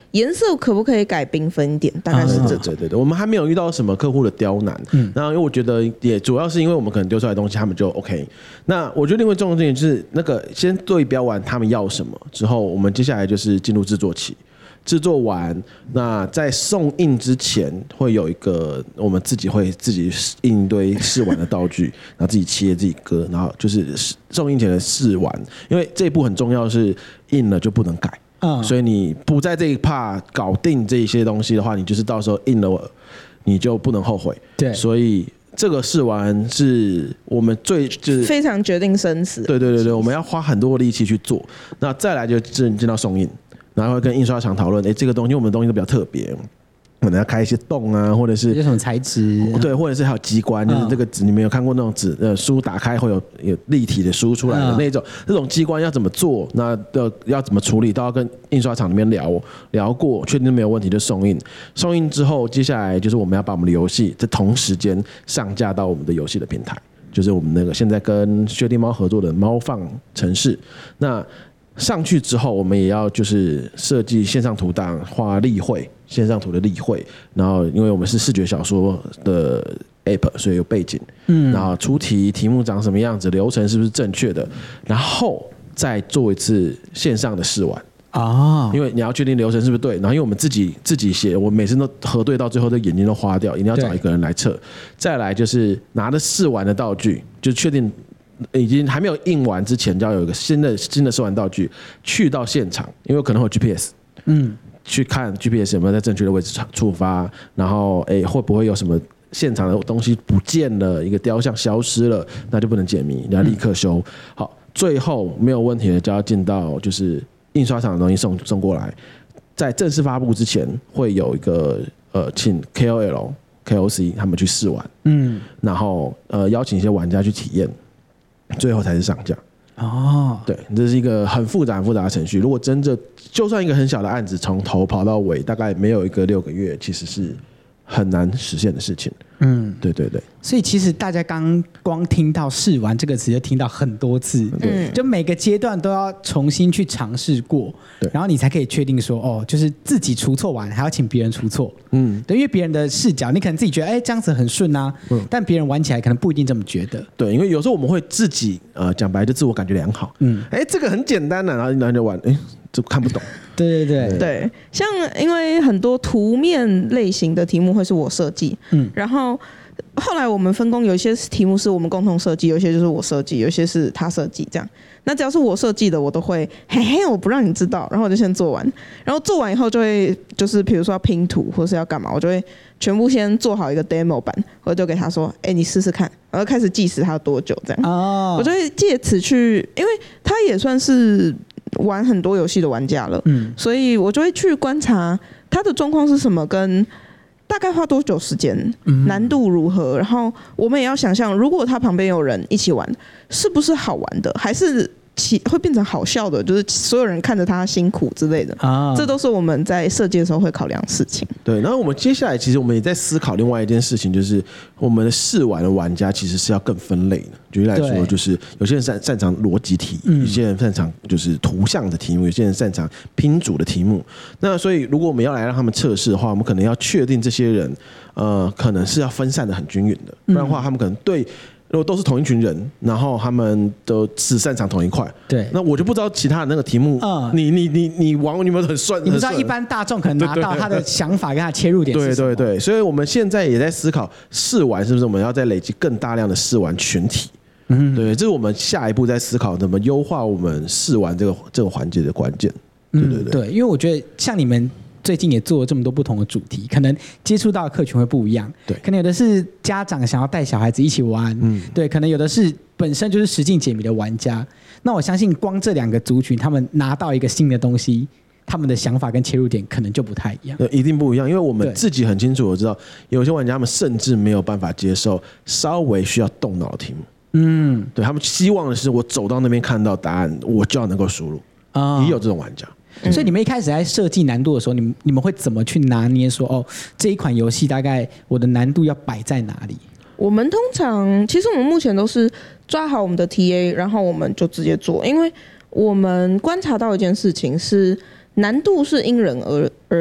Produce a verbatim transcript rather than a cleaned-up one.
颜色可不可以改缤纷一点，大概是这种。 对对对，我们还没有遇到什么客户的刁难。嗯，然后因为我觉得也主要是因为我们可能丢出来的东西他们就 OK。那我觉得另外重要的就是那个先对标完他们要什么之后，我们接下来就是进入制作期。制作完，那在送印之前会有一个，我们自己会自己印一堆试玩的道具，然后自己切自己割，然后就是送印前的试玩，因为这一步很重要，是印了就不能改，嗯，所以你不在这一趴搞定这些东西的话，你就是到时候印了你就不能后悔，对，所以。这个试完是我们最就是非常决定生死， 对对对对，我们要花很多力气去做。那再来就进进到送印，然后会跟印刷厂讨论，哎，这个东西我们的东西都比较特别，可能要开一些洞啊，或者是有什么材质， 对，或者是还有机关，就是这个纸，你们有看过那种纸呃书打开会有有立体的书出来的那种，那种机关要怎么做，那的要怎么处理，都要跟印刷厂里面聊聊过，确定没有问题就送印。送印之后，接下来就是我们要把我们的游戏在同时间上架到我们的游戏的平台，就是我们那个现在跟薛定猫合作的猫放城市，那。上去之后，我们也要就是设计线上图档、画例会、线上图的例会，然后因为我们是视觉小说的 app， 所以有背景，嗯，然后出题题目长什么样子，流程是不是正确的，然后再做一次线上的试玩。啊，因为你要确定流程是不是对，然后因为我们自己自己写，我每次都核对到最后，的眼睛都花掉，一定要找一个人来测。再来就是拿着试玩的道具，就确定。已经还没有印完之前，就要有一个新的新的试玩道具去到现场，因为可能会有 G P S， 嗯，去看 G P S 有没有在正确的位置触发，然后哎会不会有什么现场的东西不见了，一个雕像消失了，那就不能解谜，你要立刻修。好，最后没有问题的就要进到就是印刷厂的东西送送过来，在正式发布之前会有一个呃请 K O L、K O C 他们去试玩，嗯，然后呃邀请一些玩家去体验。最后才是上架哦，对，这是一个很复杂很复杂的程序。如果真的就算一个很小的案子，从头跑到尾，大概没有一个六个月，其实是很难实现的事情。嗯，对对对。 所以其实大家刚光听到试玩这个词就听到很多次，嗯，就每个阶段都要重新去尝试过，然后你才可以确定说，哦，就是自己出错完还要请别人出错，嗯，对，因为别人的视角，你可能自己觉得，哎，这样子很顺啊，嗯，但别人玩起来可能不一定这么觉得， 对，因为有时候我们会自己呃讲白就自我感觉良好，嗯，哎，这个很简单的、啊，然后然后就玩，哎，就看不懂。 对对对对，像因为很多图面类型的题目会是我设计，嗯，然后后来我们分工，有一些题目是我们共同设计，有一些就是我设计，有一些是他设计，这样。那只要是我设计的，我都会嘿嘿，我不让你知道，然后我就先做完，然后做完以后就会就是比如说要拼图或是要干嘛，我就会全部先做好一个 demo 版，我就给他说，哎，你试试看，然后开始计时它有多久这样。哦，我就会借此去，因为他也算是。玩很多游戏的玩家了，嗯，所以我就会去观察他的状况是什么，跟大概花多久时间，嗯，难度如何，然后我们也要想象，如果他旁边有人一起玩，是不是好玩的，还是会变成好笑的，就是所有人看着他辛苦之类的啊，这都是我们在设计的时候会考量的事情。 对，然后我们接下来其实我们也在思考另外一件事情，就是我们的试玩的玩家其实是要更分类的。举例来说，就是有些人擅擅长逻辑题，有些人擅长就是图像的题目，有些人擅长拼组的题目。那所以如果我们要来让他们测试的话，我们可能要确定这些人，呃，可能是要分散的很均匀的，不然的话他们可能对。如果都是同一群人，然后他们都只擅长同一块，对，那我就不知道其他的那个题目，嗯，你你你你玩你们很顺， 你不知道一般大众可能拿到他的想法跟他切入点是什么， 对对对，所以我们现在也在思考试玩是不是我们要再累积更大量的试玩群体，嗯，对，这是我们下一步在思考怎么优化我们试玩这个这个环节的关键，对对对， 对，因为我觉得像你们。最近也做了这么多不同的主题，可能接触到的客群会不一样。对，可能有的是家长想要带小孩子一起玩，嗯，对，可能有的是本身就是实境解谜的玩家。那我相信，光这两个族群，他们拿到一个新的东西，他们的想法跟切入点可能就不太一样。 一定不一样，因为我们自己很清楚，我知道有些玩家他们甚至没有办法接受稍微需要动脑的题目。嗯，对他们希望的是，我走到那边看到答案，我就要能够输入。啊，也有这种玩家。 所以你们一开始在设计难度的时候，你们你们会怎么去拿捏说，哦，这一款游戏大概我的难度要摆在哪里？ 我们通常其实我们目前都是抓好我们的 T A， 然后我们就直接做，因为我们观察到一件事情是难度是因人而而